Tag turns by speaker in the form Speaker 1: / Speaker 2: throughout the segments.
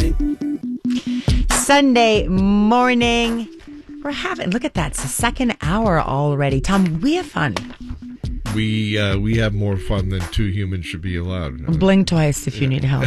Speaker 1: Sunday morning. Look at that. It's the second hour already. Tom, we have fun.
Speaker 2: We have more fun than two humans should be allowed.
Speaker 1: Blink twice if you need help.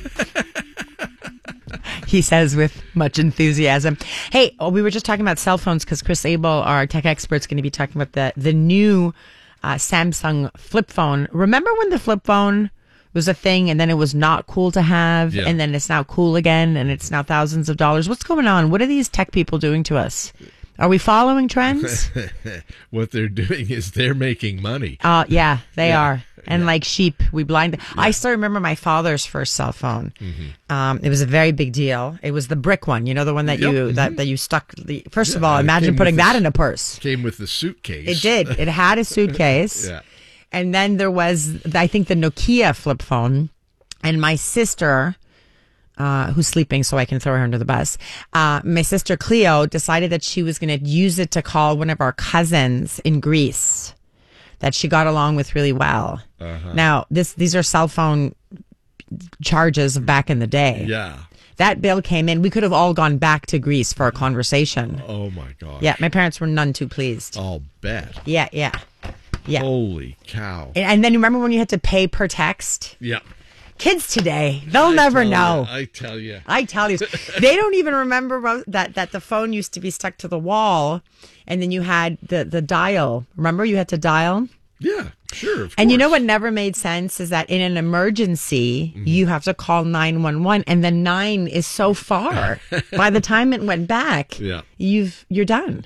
Speaker 1: He says with much enthusiasm. Hey, we were just talking about cell phones because Chris Abel, our tech expert, is going to be talking about the new Samsung flip phone. Remember when the flip phone was a thing and then it was not cool to have and then it's now cool again and it's now thousands of dollars? What's going on? What are these tech people doing to us? Are we following trends?
Speaker 2: What they're doing is they're making money.
Speaker 1: Yeah, they are. And like sheep, we blind. I still remember my father's first cell phone. Mm-hmm. It was a very big deal. It was the brick one, you know, the one that that you stuck. First of all, imagine putting that in a purse.
Speaker 2: Came with the suitcase.
Speaker 1: It did. It had a suitcase. And then there was, I think, the Nokia flip phone. And my sister, who's sleeping, so I can throw her under the bus. My sister Cleo decided that she was going to use it to call one of our cousins in Greece that she got along with really well. Now, these are cell phone charges of back in the day.
Speaker 2: Yeah.
Speaker 1: That bill came in. We could have all gone back to Greece for a conversation.
Speaker 2: Oh, my gosh.
Speaker 1: Yeah, my parents were none too pleased.
Speaker 2: I'll bet.
Speaker 1: Yeah.
Speaker 2: Holy cow.
Speaker 1: And then you remember when you had to pay per text?
Speaker 2: Yeah.
Speaker 1: Kids today, they'll never know.
Speaker 2: I tell you.
Speaker 1: They don't even remember that the phone used to be stuck to the wall and then you had the dial. Remember you had to dial?
Speaker 2: Yeah, sure.
Speaker 1: And you know what never made sense is that in an emergency, you have to call 911 and the 9 is so far. By the time it went back, you're done.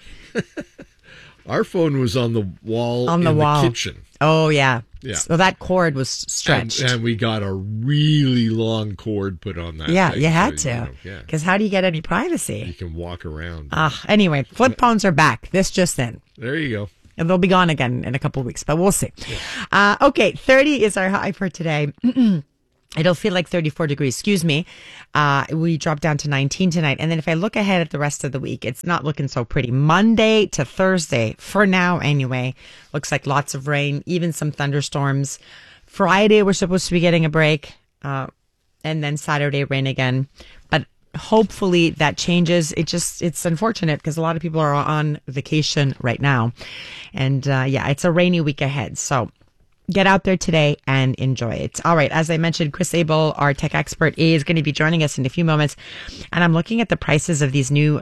Speaker 2: Our phone was on the wall in the kitchen.
Speaker 1: Oh, yeah.
Speaker 2: Yeah.
Speaker 1: So that cord was stretched.
Speaker 2: And we got a really long cord put on that.
Speaker 1: Yeah,
Speaker 2: thing,
Speaker 1: you had to. Because how do you get any privacy?
Speaker 2: You can walk around.
Speaker 1: Anyway, flip phones are back. This just in.
Speaker 2: There you go.
Speaker 1: And they'll be gone again in a couple of weeks, but we'll see. Yeah. Okay, 30 is our high for today. It'll feel like 34 degrees. Excuse me. We drop down to 19 tonight. And then if I look ahead at the rest of the week, it's not looking so pretty. Monday to Thursday, for now anyway, looks like lots of rain, even some thunderstorms. Friday, we're supposed to be getting a break. And then Saturday, rain again. But hopefully that changes. It's unfortunate because a lot of people are on vacation right now. And it's a rainy week ahead. So get out there today and enjoy it. All right. As I mentioned, Chris Abel, our tech expert, is going to be joining us in a few moments. And I'm looking at the prices of these new,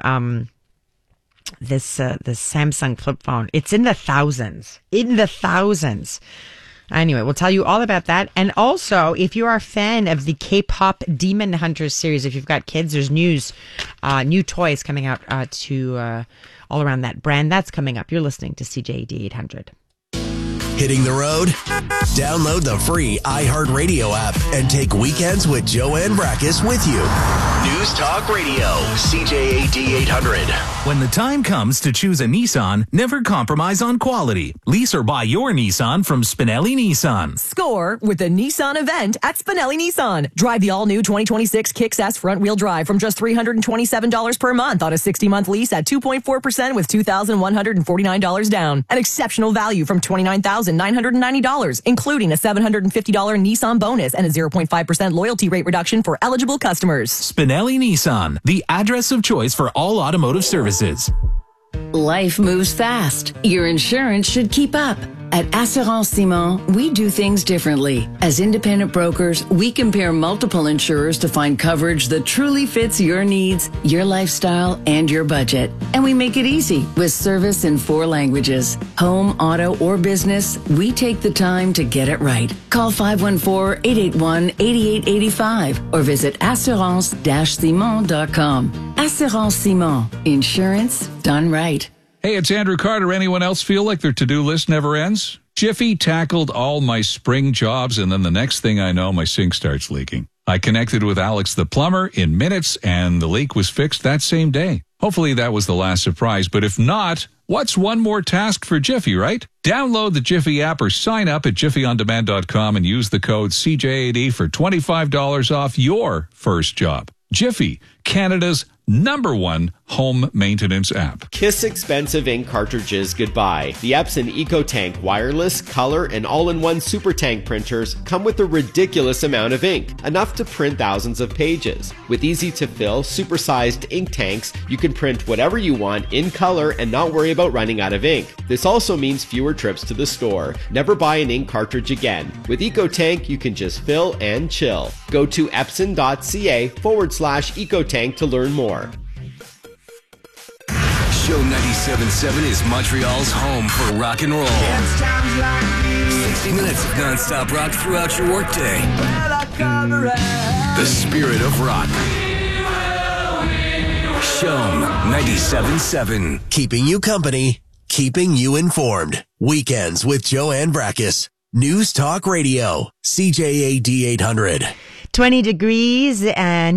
Speaker 1: this Samsung flip phone. It's in the thousands. Anyway, we'll tell you all about that. And also, if you are a fan of the K-pop Demon Hunters series, if you've got kids, there's new toys coming out to all around that brand. That's coming up. You're listening to CJAD 800.
Speaker 3: Hitting the road? Download the free iHeartRadio app and take Weekends with Joanne Brakis with you. News Talk Radio, CJAD 800.
Speaker 4: When the time comes to choose a Nissan, never compromise on quality. Lease or buy your Nissan from Spinelli Nissan.
Speaker 5: Score with the Nissan event at Spinelli Nissan. Drive the all-new 2026 Kicks S front-wheel drive from just $327 per month on a 60-month lease at 2.4% with $2,149 down. An exceptional value from $29,990, including a $750 Nissan bonus and a 0.5% loyalty rate reduction for eligible customers.
Speaker 4: Spinelli Nissan, the address of choice for all automotive services.
Speaker 6: Life moves fast. Your insurance should keep up. At Assurance Simon, we do things differently. As independent brokers, we compare multiple insurers to find coverage that truly fits your needs, your lifestyle, and your budget. And we make it easy with service in 4 languages. Home, auto, or business, we take the time to get it right. Call 514-881-8885 or visit assurance-simon.com. Assurance Simon. Insurance done right.
Speaker 7: Hey, it's Andrew Carter. Anyone else feel like their to-do list never ends? Jiffy tackled all my spring jobs, and then the next thing I know, my sink starts leaking. I connected with Alex the plumber in minutes, and the leak was fixed that same day. Hopefully that was the last surprise, but if not, what's one more task for Jiffy, right? Download the Jiffy app or sign up at jiffyondemand.com and use the code CJAD for $25 off your first job. Jiffy, Canada's #1 home maintenance app.
Speaker 8: Kiss expensive ink cartridges goodbye. The Epson EcoTank wireless, color, and all-in-one super tank printers come with a ridiculous amount of ink, enough to print thousands of pages. With easy-to-fill, super-sized ink tanks, you can print whatever you want in color and not worry about running out of ink. This also means fewer trips to the store. Never buy an ink cartridge again. With EcoTank, you can just fill and chill. Go to epson.ca/EcoTank to learn more.
Speaker 3: Show 97.7 is Montreal's home for rock and roll. 60 minutes of non-stop rock throughout your workday. The spirit of rock. Show 97.7. Keeping you company, keeping you informed. Weekends with Joanne Brakis. News Talk Radio, CJAD 800.
Speaker 1: 20 degrees and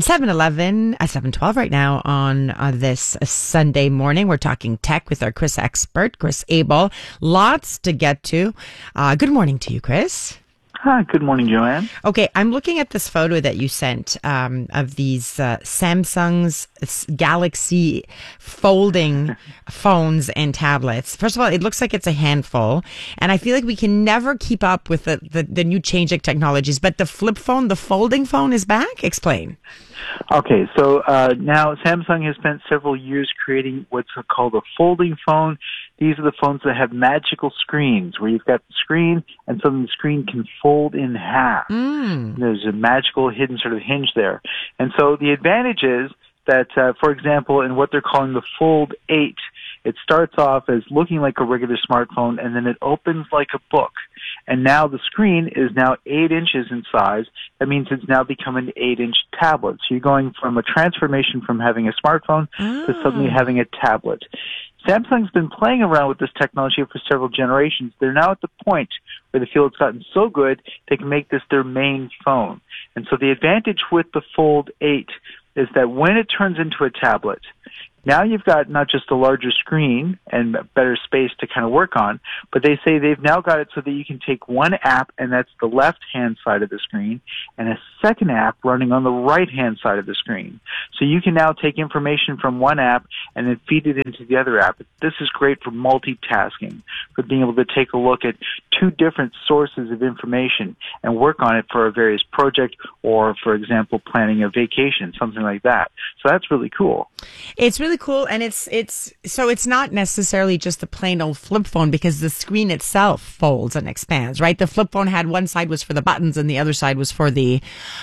Speaker 1: 7:12 right now on this Sunday morning. We're talking tech with our Chris expert, Chris Abel. Lots to get to. Good morning to you, Chris.
Speaker 9: Hi, good morning, Joanne.
Speaker 1: Okay, I'm looking at this photo that you sent of these Samsung's Galaxy folding phones and tablets. First of all, it looks like it's a handful, and I feel like we can never keep up with the new changing technologies. But the flip phone, the folding phone is back? Explain.
Speaker 9: Okay, so now Samsung has spent several years creating what's called a folding phone. These are the phones that have magical screens, where you've got the screen and suddenly the screen can fold in half. There's a magical hidden sort of hinge there. And so the advantage is that, for example, in what they're calling the Fold 8, it starts off as looking like a regular smartphone, and then it opens like a book. And now the screen is now 8 inches in size. That means it's now become an 8-inch tablet. So you're going from a transformation from having a smartphone to suddenly having a tablet. Samsung's been playing around with this technology for several generations. They're now at the point where they feel it's gotten so good they can make this their main phone. And so the advantage with the Fold 8 is that when it turns into a tablet, now you've got not just a larger screen and better space to kind of work on, but they say they've now got it so that you can take one app, and that's the left-hand side of the screen, and a second app running on the right-hand side of the screen. So you can now take information from one app and then feed it into the other app. This is great for multitasking, for being able to take a look at two different sources of information and work on it for a various project or, for example, planning a vacation, something like that. So that's really cool.
Speaker 1: It's really cool, and it's not necessarily just a plain old flip phone, because the screen itself folds and expands, right? The flip phone had one side was for the buttons and the other side was for the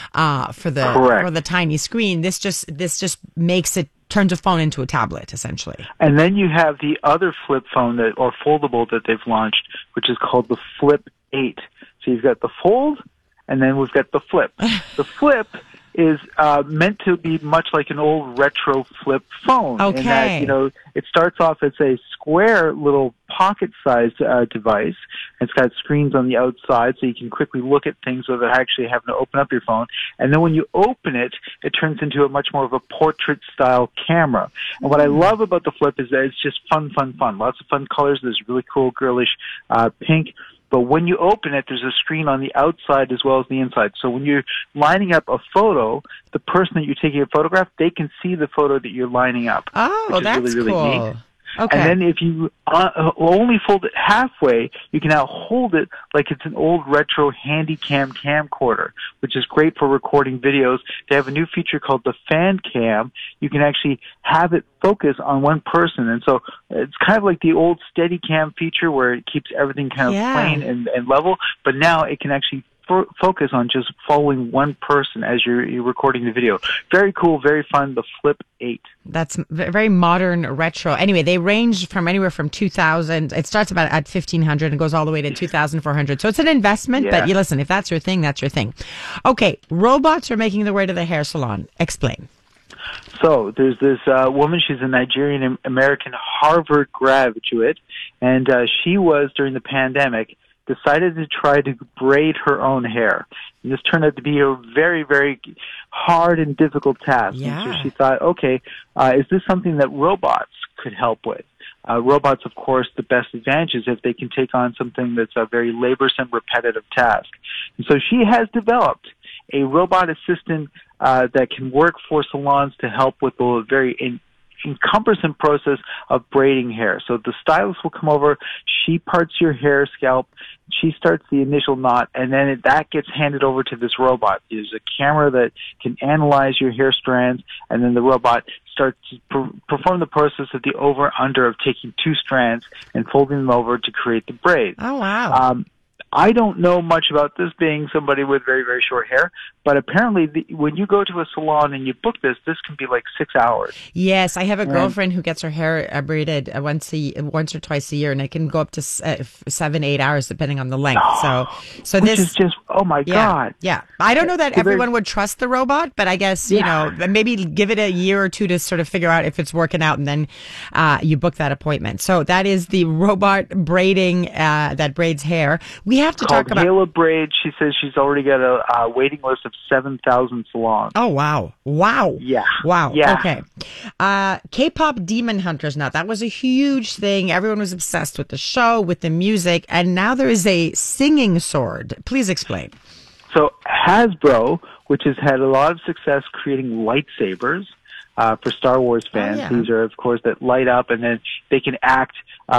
Speaker 1: tiny screen. This just makes it, turns a phone into a tablet, essentially.
Speaker 9: And then you have the other flip phone or foldable that they've launched, which is called the Flip 8. So you've got the fold, and then we've got the flip. The flip is meant to be much like an old retro flip phone.
Speaker 1: Okay.
Speaker 9: In that, it starts off as a square little pocket-sized device. It's got screens on the outside, so you can quickly look at things without actually having to open up your phone. And then when you open it, it turns into a much more of a portrait-style camera. And what I love about the flip is that it's just fun. Lots of fun colors. There's really cool, girlish pink. But when you open it, there's a screen on the outside as well as the inside. So when you're lining up a photo, the person that you're taking a photograph, they can see the photo that you're lining up.
Speaker 1: Oh,
Speaker 9: which is
Speaker 1: that's
Speaker 9: really, really
Speaker 1: cool.
Speaker 9: neat.
Speaker 1: Okay.
Speaker 9: And then if you only fold it halfway, you can now hold it like it's an old retro Handycam camcorder, which is great for recording videos. They have a new feature called the Fan Cam. You can actually have it focus on one person. And so it's kind of like the old Steadicam feature where it keeps everything kind of plain and level, but now it can actually focus on just following one person as you're recording the video. Very cool, very fun, the Flip 8.
Speaker 1: That's very modern retro. Anyway, they range from anywhere from 2,000. It starts about at 1,500 and goes all the way to 2,400. So it's an investment, but you listen, if that's your thing, that's your thing. Okay, robots are making their way to the hair salon. Explain.
Speaker 9: So there's this woman, she's a Nigerian-American Harvard graduate, and she was, during the pandemic, decided to try to braid her own hair. And this turned out to be a very, very hard and difficult task.
Speaker 1: Yeah.
Speaker 9: And so she thought, okay, is this something that robots could help with? Robots, of course, the best advantage is if they can take on something that's a very laborious and repetitive task. And so she has developed a robot assistant that can work for salons to help with the very cumbersome process of braiding hair. So the stylist will come over, she parts your hair scalp, she starts the initial knot, and then that gets handed over to this robot. There's a camera that can analyze your hair strands, and then the robot starts to perform the process of the over-under of taking two strands and folding them over to create the braid.
Speaker 1: Oh, wow.
Speaker 9: I don't know much about this, being somebody with very, very short hair, but apparently when you go to a salon and you book this can be like 6 hours.
Speaker 1: Yes, I have a girlfriend who gets her hair braided once or twice a year, and it can go up to 7-8 hours depending on the length. So
Speaker 9: which is just, oh my God.
Speaker 1: Yeah. I don't know that everyone would trust the robot, but I guess, you know, maybe give it a year or two to sort of figure out if it's working out, and then you book that appointment. So that is the robot braiding that braids hair. We have to talk about
Speaker 9: Halo Braid. She says she's already got a waiting list of 7,000 salons.
Speaker 1: Oh, wow. Wow.
Speaker 9: Yeah.
Speaker 1: Wow.
Speaker 9: Yeah.
Speaker 1: Okay. K-pop Demon Hunters. Now, that was a huge thing. Everyone was obsessed with the show, with the music, and now there is a singing sword. Please explain.
Speaker 9: So Hasbro, which has had a lot of success creating lightsabers for Star Wars fans. These are, of course, that light up, and then they can act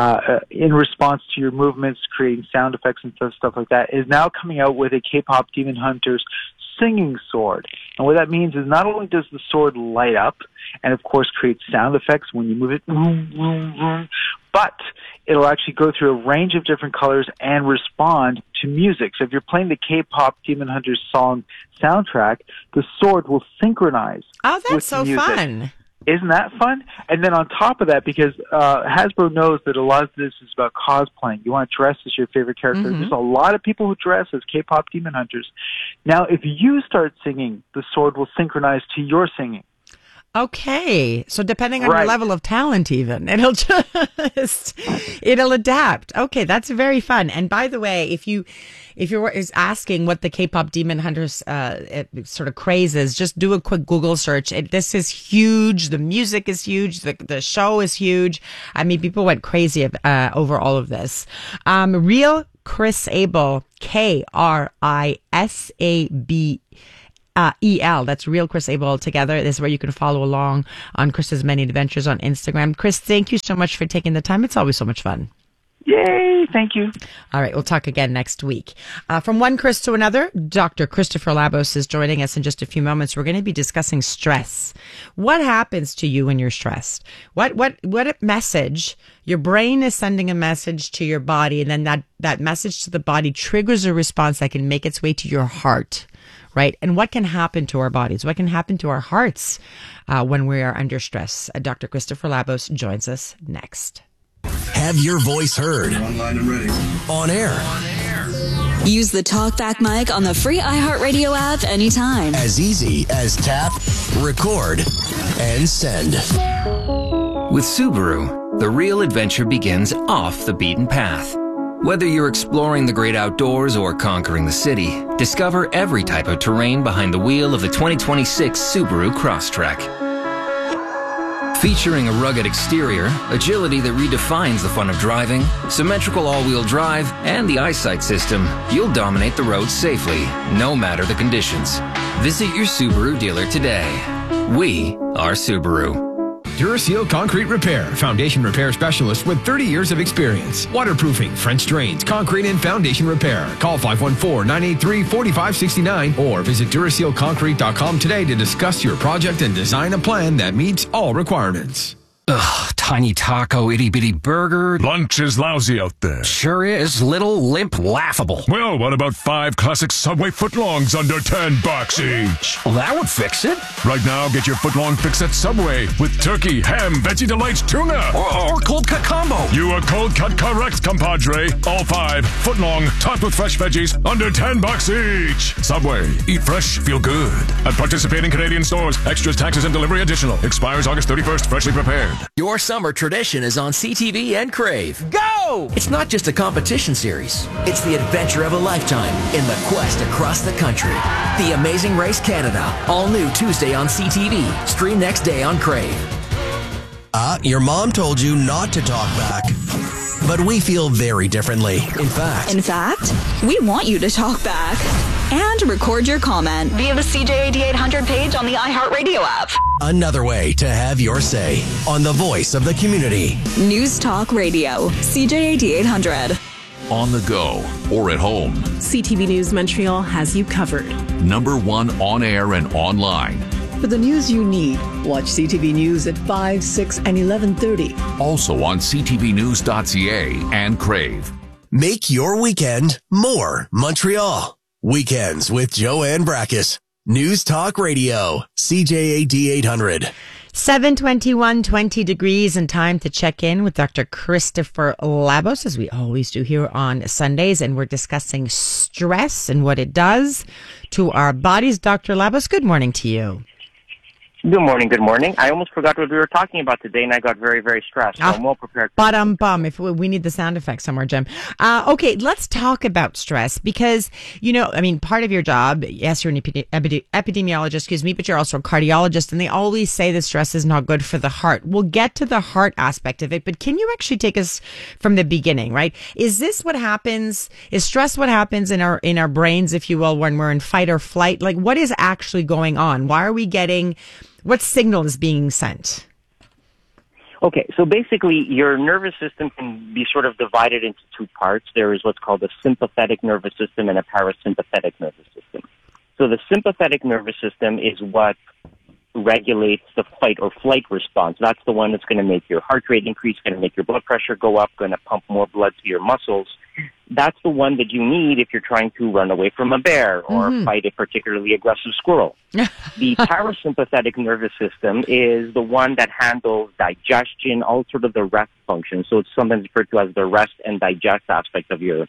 Speaker 9: in response to your movements, creating sound effects and stuff like that, is now coming out with a K-pop Demon Hunters singing sword. And what that means is not only does the sword light up and, of course, create sound effects when you move it, vroom, vroom, vroom, but it'll actually go through a range of different colors and respond to music. So if you're playing the K-pop Demon Hunters song soundtrack, the sword will synchronize.
Speaker 1: Oh, that's so fun.
Speaker 9: Isn't that fun? And then on top of that, because Hasbro knows that a lot of this is about cosplaying. You want to dress as your favorite character. Mm-hmm. There's a lot of people who dress as K-pop Demon Hunters. Now, if you start singing, the sword will synchronize to your singing.
Speaker 1: Okay. So depending on your level of talent even, it'll adapt. Okay, that's very fun. And by the way, if you're asking what the K-pop Demon Hunters sort of craze is, just do a quick Google search. This is huge. The music is huge. The show is huge. I mean, people went crazy over all of this. Real Chris Abel, KRISAB. EL. That's Real Chris Abel all together. This is where you can follow along on Chris's many adventures on Instagram. Chris, thank you so much for taking the time. It's always so much fun.
Speaker 9: Yay, thank you.
Speaker 1: All right, we'll talk again next week. From one Chris to another, Dr. Christopher Labos is joining us in just a few moments. We're going to be discussing stress. What happens to you when you're stressed? What message? Your brain is sending a message to your body, and then that message to the body triggers a response that can make its way to your heart. Right? And what can happen to our bodies? What can happen to our hearts when we are under stress? Dr. Christopher Labos joins us next.
Speaker 3: Have your voice heard.
Speaker 10: Online and ready.
Speaker 3: On air.
Speaker 11: Use the TalkBack mic on the free iHeartRadio app anytime.
Speaker 3: As easy as tap, record, and send.
Speaker 12: With Subaru, the real adventure begins off the beaten path. Whether you're exploring the great outdoors or conquering the city, discover every type of terrain behind the wheel of the 2026 Subaru Crosstrek. Featuring a rugged exterior, agility that redefines the fun of driving, symmetrical all-wheel drive, and the eyesight system, you'll dominate the road safely, no matter the conditions. Visit your Subaru dealer today. We are Subaru.
Speaker 13: Duraseal Concrete Repair, foundation repair specialist with 30 years of experience. Waterproofing, French drains, concrete and foundation repair. Call 514-983-4569 or visit DurasealConcrete.com today to discuss your project and design a plan that meets all requirements.
Speaker 12: Ugh, tiny taco, itty-bitty burger.
Speaker 14: Lunch is lousy out there.
Speaker 12: Sure is. Little, limp, laughable.
Speaker 14: Well, what about 5 classic Subway footlongs under $10 each?
Speaker 12: Well, that would fix it.
Speaker 14: Right now, get your footlong fix at Subway with turkey, ham, veggie delights, tuna.
Speaker 12: Or cold cut combo.
Speaker 14: You are cold cut correct, compadre. All 5 footlong, topped with fresh veggies, under $10 each. Subway. Eat fresh, feel good. At participating Canadian stores. Extras, taxes, and delivery additional. Expires August 31st. Freshly prepared.
Speaker 15: Your summer tradition is on CTV and Crave.
Speaker 5: Go!
Speaker 15: It's not just a competition series. It's the adventure of a lifetime in the quest across the country. The Amazing Race Canada. All new Tuesday on CTV. Stream next day on Crave.
Speaker 3: Your mom told you not to talk back. But we feel very differently.
Speaker 11: In fact, we want you to talk back. And record your comment
Speaker 10: via the CJAD 800 page on the iHeartRadio app.
Speaker 3: Another way to have your say on the voice of the community.
Speaker 11: News Talk Radio, CJAD 800.
Speaker 16: On the go or at home.
Speaker 17: CTV News Montreal has you covered.
Speaker 16: #1 on air and online.
Speaker 17: For the news you need, watch CTV News at 5, 6, and 11:30.
Speaker 16: Also on ctvnews.ca and Crave.
Speaker 3: Make your weekend more Montreal. Weekends with Joanne Brackus. News Talk Radio, CJAD 800.
Speaker 1: 7:21, 20 degrees, and time to check in with Dr. Christopher Labos, as we always do here on Sundays. And we're discussing stress and what it does to our bodies. Dr. Labos, good morning to you.
Speaker 18: Good morning, good morning. I almost forgot what we were talking about today, and I got very, very stressed. So I'm well prepared.
Speaker 1: Bum. If we need the sound effect somewhere, Jim. Okay, let's talk about stress because, part of your job, yes, you're an epidemiologist, but you're also a cardiologist, and they always say that stress is not good for the heart. We'll get to the heart aspect of it, but can you actually take us from the beginning, right? Is this what happens? Is stress what happens in our brains, if you will, when we're in fight or flight? Like, what is actually going on? Why are we getting... What signal is being sent?
Speaker 18: Okay, so basically your nervous system can be sort of divided into two parts. There is what's called a sympathetic nervous system and a parasympathetic nervous system. So the sympathetic nervous system is what regulates the fight or flight response. That's the one that's going to make your heart rate increase, going to make your blood pressure go up, going to pump more blood to your muscles. That's the one that you need if you're trying to run away from a bear or fight a particularly aggressive squirrel. The parasympathetic nervous system is the one that handles digestion, all sort of the rest functions. So it's sometimes referred to as the rest and digest aspect of your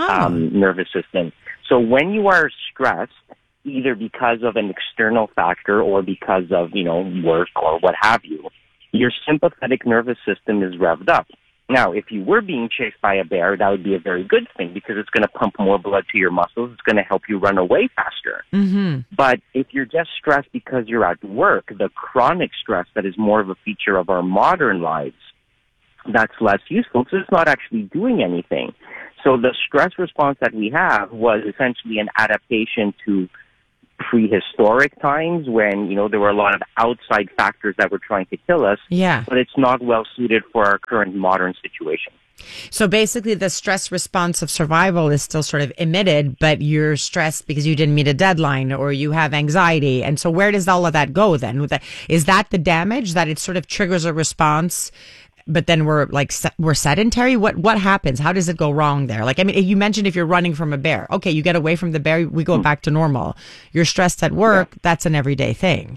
Speaker 18: nervous system. So when you are stressed, either because of an external factor or because of, work or what have you, your sympathetic nervous system is revved up. Now, if you were being chased by a bear, that would be a very good thing because it's going to pump more blood to your muscles. It's going to help you run away faster. Mm-hmm. But if you're just stressed because you're at work, the chronic stress that is more of a feature of our modern lives, that's less useful because it's not actually doing anything. So the stress response that we have was essentially an adaptation to prehistoric times when, there were a lot of outside factors that were trying to kill us. Yeah. But it's not well suited for our current modern situation.
Speaker 1: So basically the stress response of survival is still sort of emitted, but you're stressed because you didn't meet a deadline or you have anxiety. And so where does all of that go then? Is that the damage, that it sort of triggers a response, but then we're sedentary? What happens? How does it go wrong there? You mentioned if you're running from a bear. Okay, you get away from the bear, we go back to normal. You're stressed at work, that's an everyday thing.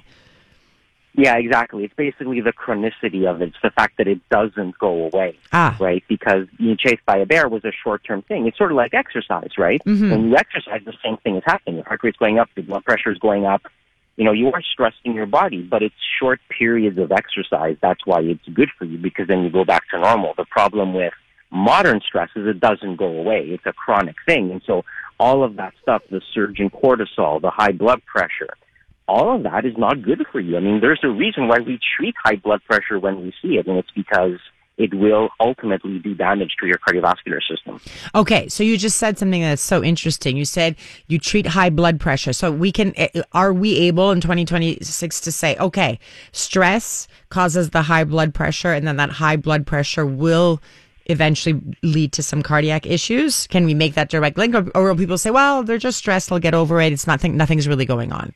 Speaker 18: Yeah, exactly. It's basically the chronicity of it. It's the fact that it doesn't go away, right? Because being chased by a bear was a short-term thing. It's sort of like exercise, right? Mm-hmm. When you exercise, the same thing is happening. Your heart rate's going up, your blood pressure is going up. You are stressing your body, but it's short periods of exercise. That's why it's good for you, because then you go back to normal. The problem with modern stress is it doesn't go away. It's a chronic thing. And so all of that stuff, the surge in cortisol, the high blood pressure, all of that is not good for you. There's a reason why we treat high blood pressure when we see it, and it's because it will ultimately do damage to your cardiovascular system.
Speaker 1: Okay, so you just said something that's so interesting. You said you treat high blood pressure. So are we able in 2026 to say, okay, stress causes the high blood pressure, and then that high blood pressure will eventually lead to some cardiac issues? Can we make that direct link? Or will people say, well, they're just stressed, they'll get over it, nothing's really going on?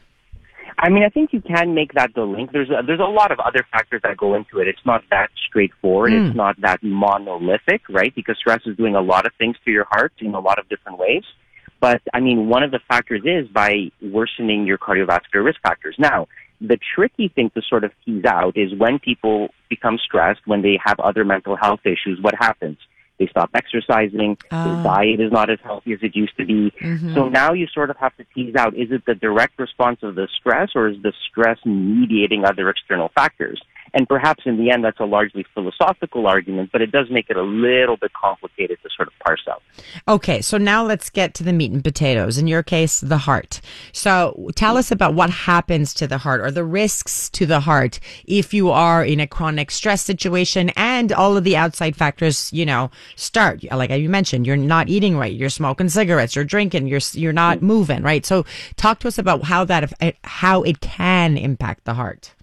Speaker 18: I think you can make that the link. There's a lot of other factors that go into it. It's not that straightforward. It's not that monolithic, right? Because stress is doing a lot of things to your heart in a lot of different ways. But, one of the factors is by worsening your cardiovascular risk factors. Now, the tricky thing to sort of tease out is when people become stressed, when they have other mental health issues, what happens? They stop exercising. Their diet is not as healthy as it used to be. Mm-hmm. So now you sort of have to tease out, is it the direct response of the stress, or is the stress mediating other external factors? And perhaps in the end, that's a largely philosophical argument, but it does make it a little bit complicated to sort of parse out.
Speaker 1: Okay, so now let's get to the meat and potatoes. In your case, the heart. So tell us about what happens to the heart or the risks to the heart if you are in a chronic stress situation and all of the outside factors, start. Like you mentioned, you're not eating right, you're smoking cigarettes, you're drinking, you're not moving, right? So talk to us about how it can impact the heart.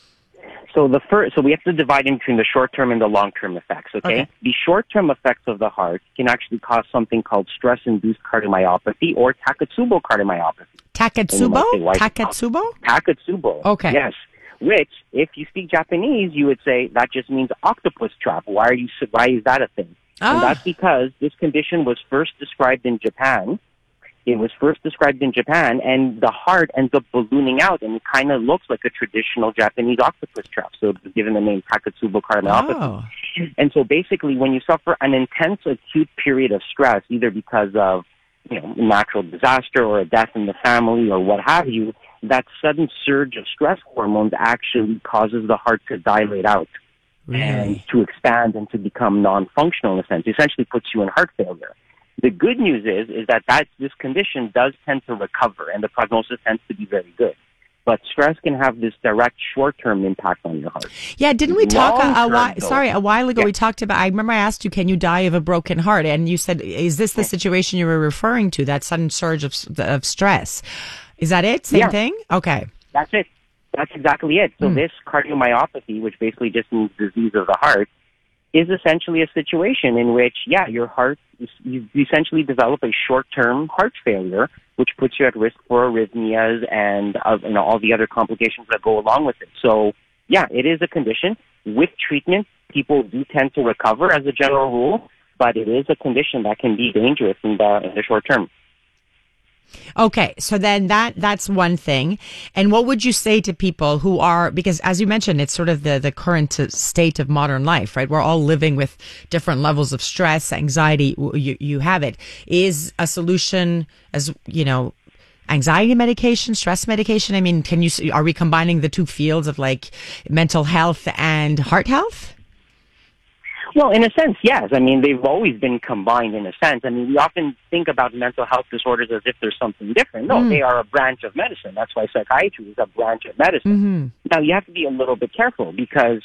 Speaker 18: So we have to divide in between the short-term and the long-term effects, okay? The short-term effects of the heart can actually cause something called stress-induced cardiomyopathy or Takotsubo cardiomyopathy.
Speaker 1: Takotsubo? Takotsubo?
Speaker 18: Takotsubo.
Speaker 1: Okay.
Speaker 18: Yes. Which, if you speak Japanese, you would say that just means octopus trap. Why is that a thing? And that's because this condition was first described in Japan. It was first described in Japan, and the heart ends up ballooning out, and it kind of looks like a traditional Japanese octopus trap. So it was given the name Takotsubo cardiomyopathy. And so basically, when you suffer an intense acute period of stress, either because of natural disaster or a death in the family or what have you, that sudden surge of stress hormones actually causes the heart to dilate out and to expand and to become non-functional in a sense. It essentially puts you in heart failure. The good news is that this condition does tend to recover, and the prognosis tends to be very good. But stress can have this direct short-term impact on your heart.
Speaker 1: Yeah, didn't we talk a while ago? Yeah. We talked about, I remember I asked you, can you die of a broken heart? And you said, is this the situation you were referring to, that sudden surge of stress? Is that it? Same thing? Okay.
Speaker 18: That's it. That's exactly it. So this cardiomyopathy, which basically just means disease of the heart, is essentially a situation in which, your heart, you essentially develop a short-term heart failure, which puts you at risk for arrhythmias and all the other complications that go along with it. So, it is a condition. With treatment, people do tend to recover as a general rule, but it is a condition that can be dangerous in the short term.
Speaker 1: Okay, so then that's one thing. And what would you say to people who are, because as you mentioned, it's sort of the current state of modern life, right? We're all living with different levels of stress, anxiety. You have it. Is a solution, as anxiety medication, stress medication? I mean, are we combining the two fields of like mental health and heart health?
Speaker 18: Well, in a sense, yes. I mean, they've always been combined in a sense. I mean, we often think about mental health disorders as if there's something different. No, they are a branch of medicine. That's why psychiatry is a branch of medicine. Now, you have to be a little bit careful because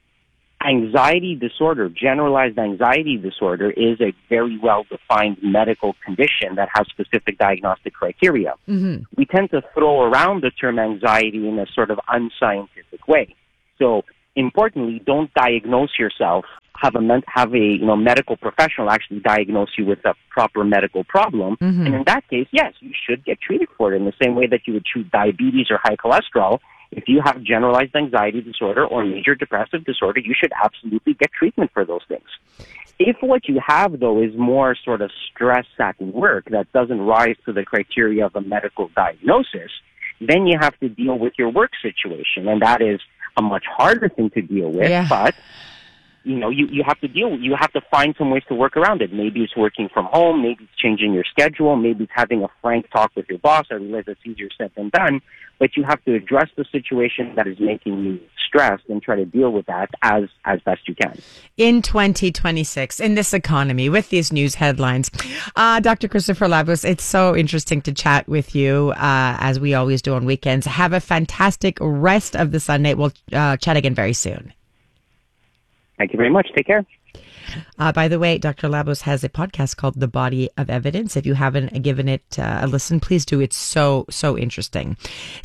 Speaker 18: anxiety disorder, generalized anxiety disorder, is a very well-defined medical condition that has specific diagnostic criteria. We tend to throw around the term anxiety in a sort of unscientific way. So, importantly, don't diagnose yourself. Have a medical professional actually diagnose you with a proper medical problem. And in that case, yes, you should get treated for it in the same way that you would treat diabetes or high cholesterol. If you have generalized anxiety disorder or major depressive disorder, you should absolutely get treatment for those things. If what you have, though, is more sort of stress at work that doesn't rise to the criteria of a medical diagnosis, then you have to deal with your work situation. And that is a much harder thing to deal with, but you have to find some ways to work around it. Maybe it's working from home, maybe it's changing your schedule, maybe it's having a frank talk with your boss. I realize it's easier said than done, but you have to address the situation that is making you stressed and try to deal with that as best you can.
Speaker 1: In 2026, in this economy, with these news headlines, Dr. Christopher Labus, it's so interesting to chat with you, as we always do on weekends. Have a fantastic rest of the Sunday. We'll chat again very soon.
Speaker 18: Thank you very much. Take care.
Speaker 1: By the way, Dr. Labus has a podcast called The Body of Evidence. If you haven't given it a listen, please do. It's so interesting.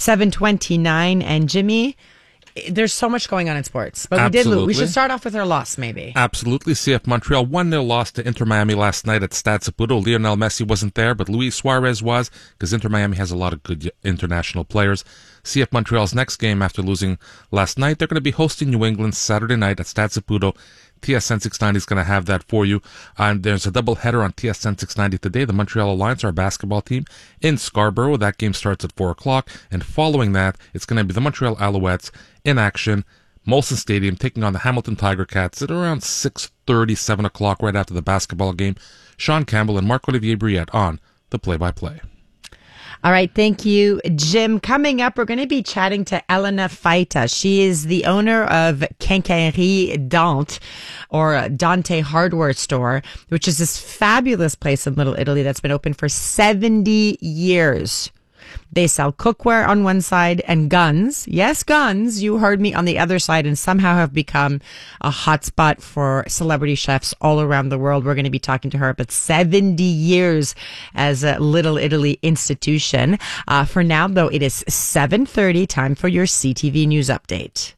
Speaker 1: 7:29, and Jimmy, there's so much going on in sports, but we did lose. We should start off with our loss, maybe.
Speaker 19: Absolutely. CF Montreal 1-0 loss to Inter Miami last night at Stade Saputo. Lionel Messi wasn't there, but Luis Suarez was, because Inter Miami has a lot of good international players. CF Montreal's next game after losing last night, they're going to be hosting New England Saturday night at Stade Saputo. TSN 690 is going to have that for you. And there's a double header on TSN 690 today. The Montreal Alliance, our basketball team, in Scarborough. That game starts at 4 o'clock. And following that, it's going to be the Montreal Alouettes in action. Molson Stadium taking on the Hamilton Tiger Cats at around 6:30, 7 o'clock, right after the basketball game. Sean Campbell and Marc-Olivier Briette on the play-by-play.
Speaker 1: All right. Thank you, Jim. Coming up, we're going to be chatting to Elena Faita. She is the owner of Quincaillerie Dante, or Dante Hardware Store, which is this fabulous place in Little Italy that's been open for 70 years. They sell cookware on one side and guns. Yes, guns. You heard me, on the other side, and somehow have become a hotspot for celebrity chefs all around the world. We're going to be talking to her about 70 years as a Little Italy institution. For now, though, it is 7:30. Time for your CTV News Update.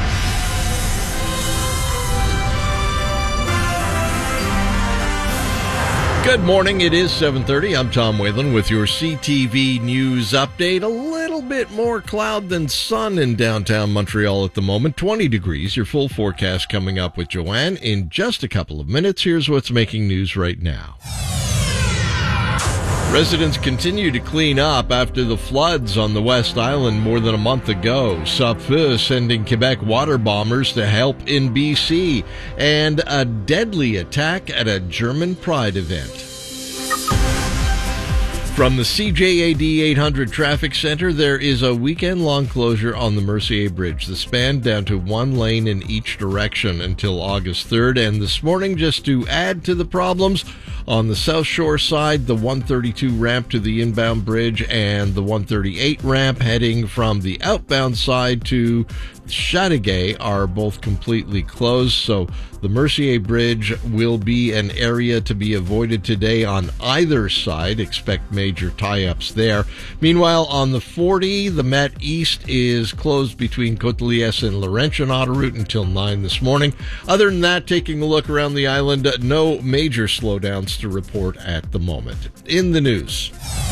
Speaker 2: Good morning. It is 7:30. I'm Tom Whalen with your CTV News Update. A little bit more cloud than sun in downtown Montreal at the moment. 20 degrees. Your full forecast coming up with Joanne in just a couple of minutes. Here's what's making news right now. Residents continue to clean up after the floods on the West Island more than a month ago. SOPFEU sending Quebec water bombers to help in BC. And a deadly attack at a German Pride event. From the CJAD 800 Traffic Center, there is a weekend-long closure on the Mercier Bridge. The span down to one lane in each direction until August 3rd. And this morning, just to add to the problems, on the South Shore side, the 132 ramp to the inbound bridge and the 138 ramp heading from the outbound side to Chateauguay are both completely closed. So the Mercier Bridge will be an area to be avoided today on either side. Expect major tie-ups there. Meanwhile, on the 40, the Met East is closed between Côte-Liesse and Laurentian Autoroute until 9 this morning. Other than that, taking a look around the island, no major slowdowns to report at the moment. In the news.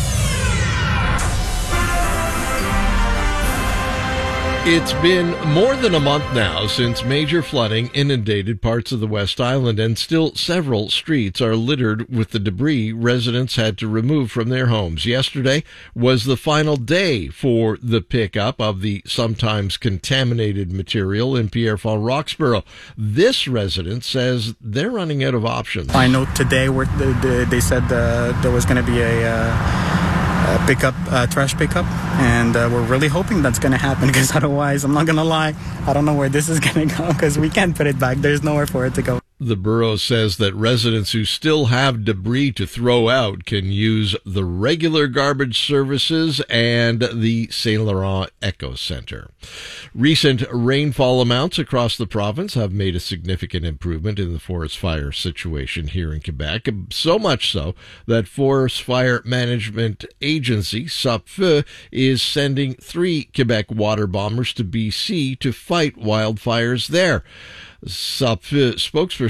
Speaker 2: It's been more than a month now since major flooding inundated parts of the West Island, and still several streets are littered with the debris residents had to remove from their homes. Yesterday was the final day for the pickup of the sometimes contaminated material in Pierrefonds Roxborough. This resident says they're running out of options.
Speaker 20: I know today they said there was going to be a trash pickup, and we're really hoping that's going to happen, because otherwise, I'm not going to lie, I don't know where this is going to go, because we can't put it back. There's nowhere for it to go.
Speaker 2: The borough says that residents who still have debris to throw out can use the regular garbage services and the Saint Laurent Eco Center. Recent rainfall amounts across the province have made a significant improvement in the forest fire situation here in Quebec, so much so that Forest Fire Management Agency, SOPFEU, is sending 3 Quebec water bombers to BC to fight wildfires there. SOPFEU spokesperson